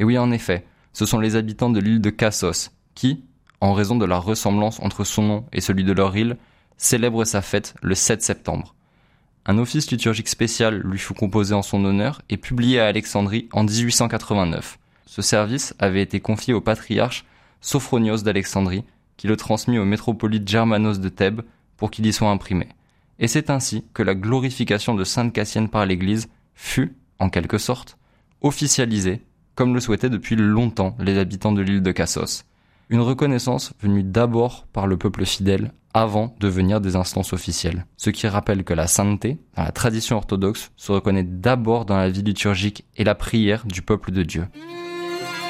Et oui, en effet, ce sont les habitants de l'île de Kassos qui, en raison de la ressemblance entre son nom et celui de leur île, célèbrent sa fête le 7 septembre. Un office liturgique spécial lui fut composé en son honneur et publié à Alexandrie en 1889. Ce service avait été confié au patriarche Sophronios d'Alexandrie, qui le transmit au métropolite Germanos de Thèbes pour qu'il y soit imprimé. Et c'est ainsi que la glorification de Sainte Cassienne par l'Église fut, en quelque sorte, officialisée, comme le souhaitaient depuis longtemps les habitants de l'île de Kassos. Une reconnaissance venue d'abord par le peuple fidèle avant de venir des instances officielles. Ce qui rappelle que la sainteté, dans la tradition orthodoxe, se reconnaît d'abord dans la vie liturgique et la prière du peuple de Dieu.